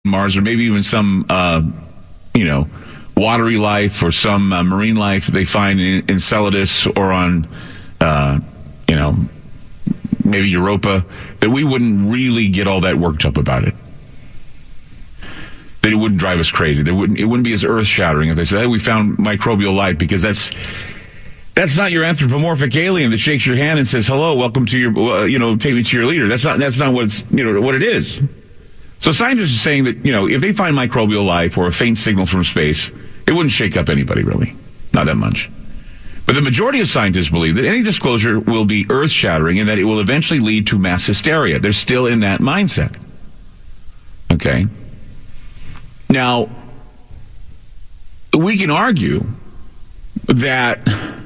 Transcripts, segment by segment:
Mars, or maybe even some, watery life or some marine life that they find in Enceladus or on, maybe Europa, that we wouldn't really get all that worked up about it. That it wouldn't drive us crazy. It wouldn't be as earth-shattering if they said, hey, we found microbial life, because that's not your anthropomorphic alien that shakes your hand and says, hello, welcome to your, take me to your leader. That's not what it is. So scientists are saying that, if they find microbial life or a faint signal from space, it wouldn't shake up anybody, really. Not that much. But the majority of scientists believe that any disclosure will be earth-shattering and that it will eventually lead to mass hysteria. They're still in that mindset. Okay? Now, we can argue that,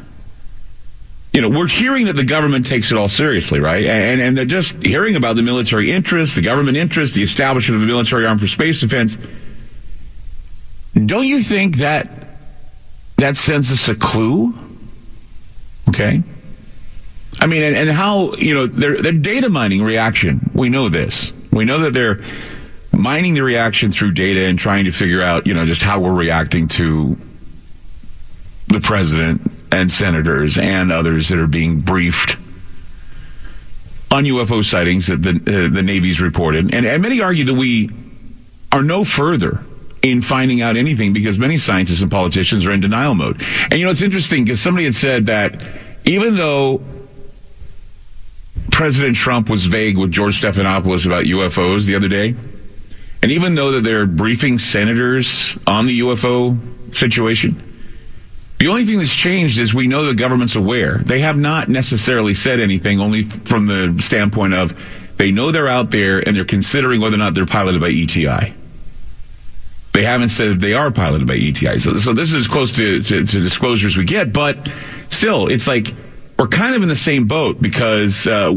we're hearing that the government takes it all seriously, right? And they're just hearing about the military interest, the government interest, the establishment of the military arm for space defense. Don't you think that sends us a clue? Okay? I mean, and how, they're data mining reaction. We know this. We know that they're mining the reaction through data and trying to figure out, just how we're reacting to the president and senators and others that are being briefed on UFO sightings that the Navy's reported. And many argue that we are no further in finding out anything because many scientists and politicians are in denial mode. And it's interesting because somebody had said that even though President Trump was vague with George Stephanopoulos about UFOs the other day, and even though that they're briefing senators on the UFO situation, the only thing that's changed is we know the government's aware. They have not necessarily said anything, only from the standpoint of they know they're out there and they're considering whether or not they're piloted by ETI. They haven't said that they are piloted by ETI. So this is as close to disclosure as we get, but still, it's like we're kind of in the same boat because and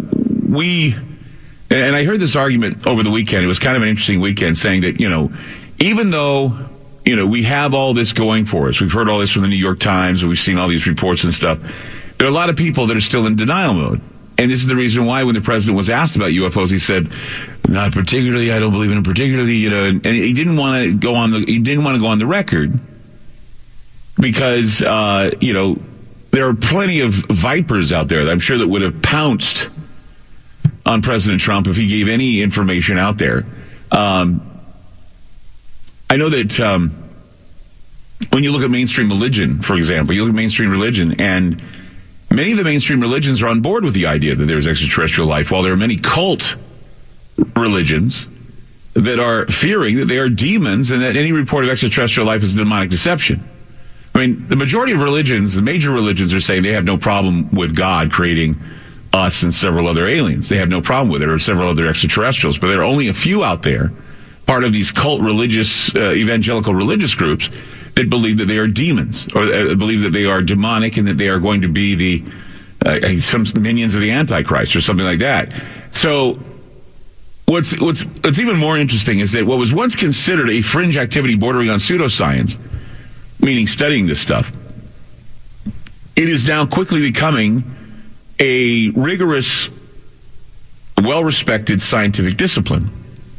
I heard this argument over the weekend. It was kind of an interesting weekend saying that, even though, we have all this going for us, we've heard all this from the New York Times, and we've seen all these reports and stuff, there are a lot of people that are still in denial mode. And this is the reason why when the president was asked about UFOs, he said, not particularly, I don't believe in them particularly, and he didn't want to go on the record because, there are plenty of vipers out there that I'm sure that would have pounced on President Trump if he gave any information out there. I know that when you look at mainstream religion, for example, you look at mainstream religion, and many of the mainstream religions are on board with the idea that there's extraterrestrial life, while there are many cult religions that are fearing that they are demons and that any report of extraterrestrial life is demonic deception. I mean, the majority of religions, the major religions, are saying they have no problem with God creating us and several other aliens. They have no problem with it, or several other extraterrestrials. But there are only a few out there, part of these cult religious, evangelical religious groups, that believe that they are demons, or believe that they are demonic and that they are going to be some minions of the Antichrist or something like that. So what's even more interesting is that what was once considered a fringe activity bordering on pseudoscience, meaning studying this stuff, it is now quickly becoming a rigorous, well-respected scientific discipline,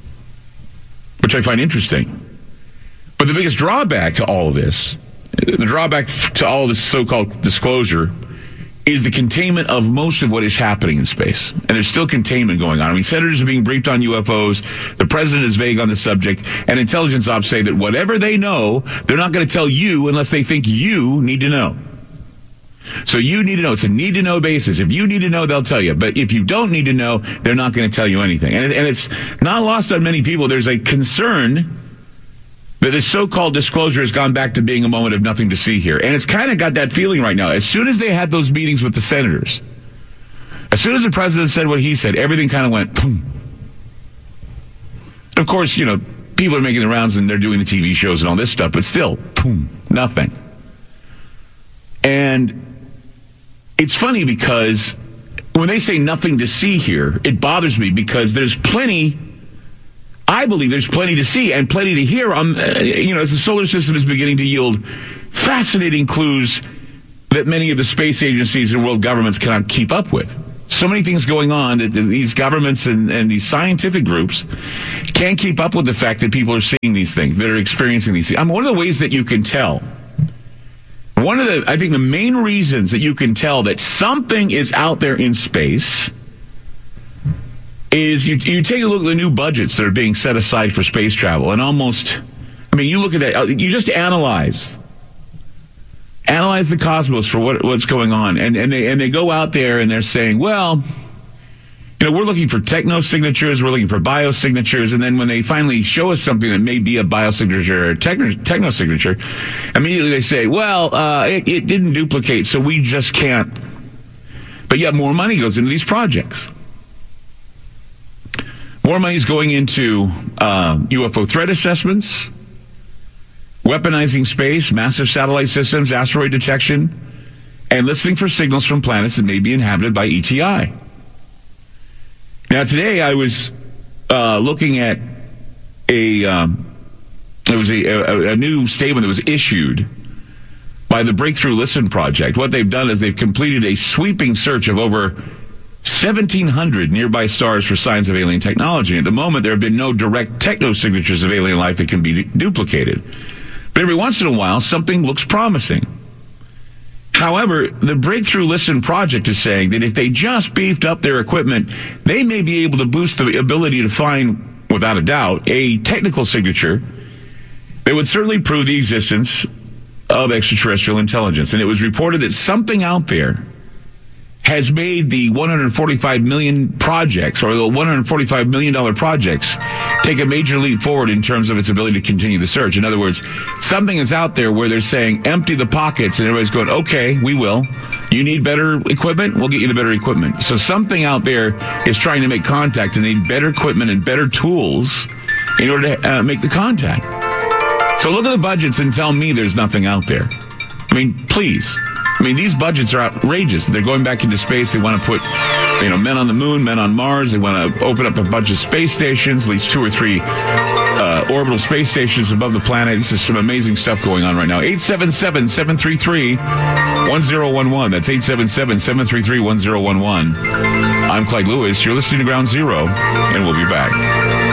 which I find interesting. But the biggest drawback to all of this, the drawback to all this so-called disclosure, is the containment of most of what is happening in space. And there's still containment going on. I mean, senators are being briefed on UFOs. The president is vague on the subject. And intelligence ops say that whatever they know, they're not going to tell you unless they think you need to know. So you need to know. It's a need-to-know basis. If you need to know, they'll tell you. But if you don't need to know, they're not going to tell you anything. And it's not lost on many people. There's a concern that this so-called disclosure has gone back to being a moment of nothing to see here. And it's kind of got that feeling right now. As soon as they had those meetings with the senators, as soon as the president said what he said, everything kind of went, boom. Of course, people are making the rounds and they're doing the TV shows and all this stuff, but still, boom, nothing. And it's funny because when they say nothing to see here, it bothers me because I believe there's plenty to see and plenty to hear as the solar system is beginning to yield fascinating clues that many of the space agencies and world governments cannot keep up with. So many things going on that these governments and these scientific groups can't keep up with the fact that people are seeing these things, that are experiencing these things. One of the ways that you can tell, I think the main reasons that you can tell that something is out there in space is you take a look at the new budgets that are being set aside for space travel, and you look at that, you just analyze the cosmos for what's going on, and they go out there and they're saying, well, we're looking for techno-signatures, we're looking for biosignatures, and then when they finally show us something that may be a biosignature or a techno-signature, immediately they say, well, it didn't duplicate, so we just can't. But yet more money goes into these projects. More money is going into UFO threat assessments, weaponizing space, massive satellite systems, asteroid detection, and listening for signals from planets that may be inhabited by ETI. Now, today I was looking at a new statement that was issued by the Breakthrough Listen Project. What they've done is they've completed a sweeping search of over 1,700 nearby stars for signs of alien technology. At the moment, there have been no direct techno-signatures of alien life that can be duplicated. But every once in a while, something looks promising. However, the Breakthrough Listen Project is saying that if they just beefed up their equipment, they may be able to boost the ability to find, without a doubt, a technical signature that would certainly prove the existence of extraterrestrial intelligence. And it was reported that something out there has made the 145 million projects, or the $145 million projects, take a major leap forward in terms of its ability to continue the search. In other words, something is out there where they're saying, empty the pockets, and everybody's going, okay, we will. You need better equipment? We'll get you the better equipment. So something out there is trying to make contact, and they need better equipment and better tools in order to make the contact. So look at the budgets and tell me there's nothing out there. Please. These budgets are outrageous. They're going back into space. They want to put, men on the moon, men on Mars. They want to open up a bunch of space stations, at least 2 or 3 orbital space stations above the planet. This is some amazing stuff going on right now. 877-733-1011. That's 877-733-1011. I'm Clyde Lewis. You're listening to Ground Zero, and we'll be back.